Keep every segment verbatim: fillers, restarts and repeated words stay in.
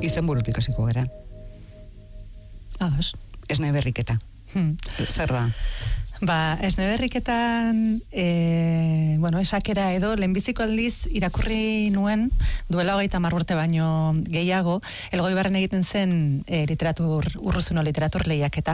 Izen burutik hasiko gara. Ados. Esne berriketa. Hmm. Zer da? Ba, esne berriketan, e, bueno, esakera edo, lehenbiziko aldiz irakurri nuen, duela hogeita hamar urte baino gehiago, Elgoibarren egiten zen e, literatur, urruzuno literatur lehiaketa,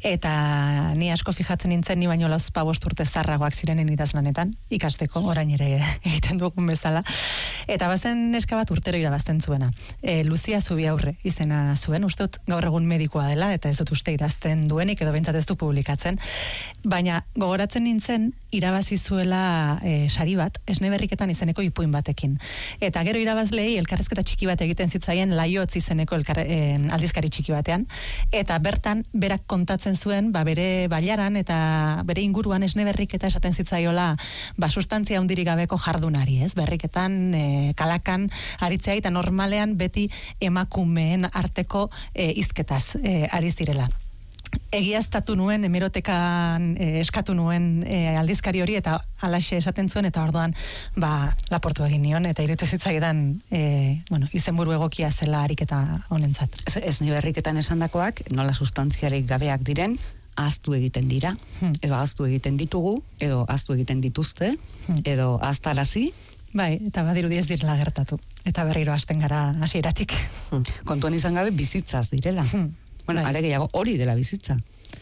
eta ni asko fijatzen nintzen, ni baino lauzpa bost urte zarragoak zirenen idazlanetan, ikasteko, orain ere egiten dugun bezala, eta bazen neska bat urtero irabazten zuena. E, Luzia Zubiaurre izena zuen, uste dut gaur egun medikoa dela, eta ez dut uste idazten duenik, edo behintzat ez du publikatzen, baina gogoratzen nintzen irabazi zuela e, sari bat, esne berriketan izeneko ipuin batekin. Eta gero irabazlei elkarrezketa txiki bat egiten zitzaien Laiotz izeneko elkar, e, aldizkari txiki batean, eta bertan berak kontatzen zuen, ba, bere bailaran eta bere inguruan esne berriketa esaten zitzaiola ba, sustantzia handirik gabeko jardunari, ez? Berriketan, e, kalakan aritzea, eta normalean beti emakumeen arteko e, hizketaz e, ari zirela. Egiaztatu nuen, hemerotekan eh, eskatu nuen eh, aldizkari hori, eta alaxe esaten zuen, eta orduan ba, laportu egin nion, eta irutu zitzaidan eh, bueno, izenburu egokia zela ariketa honentzat. Ez, ez ni berriketan esandakoak, nola sustantziarik gabeak diren, ahaztu egiten dira, hmm. edo ahaztu egiten ditugu, edo ahaztu egiten dituzte, hmm. edo ahaztarazi. Bai, eta badiru ez direla gertatu, eta berriro hasten gara hasieratik. Hmm. Kontuan izan gabe bizitzaz direla. Hmm. Bueno, bai. Are gehiago hori dela bizitza.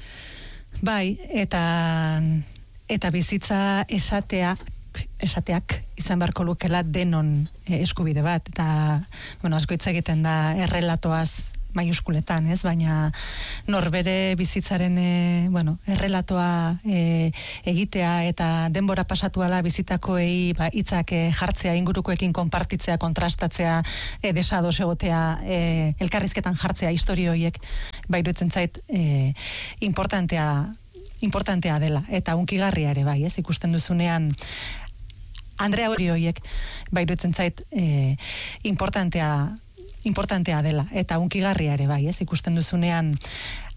Bai, eta eta bizitza esatea esateak izan beharko lukela denon eh, eskubide bat, eta bueno, asko hitz egiten da errelatoaz maiuskuletan, ez? Baina norbere bizitzaren e, bueno, errelatoa e, egitea eta denbora pasatu ala bizitakoei ba, hitzak e, jartzea, ingurukoekin konpartitzea, kontrastatzea, e, desados egotea, e, elkarrizketan jartzea historio horiek, ba, iruditzen zait e, importantea importantea dela, eta unkigarria ere bai, ez? Ikusten duzunean Andrea hori horiek, ba, iruditzen zait e, importantea importantea dela, eta unkigarria ere bai, ez? Ikusten duzunean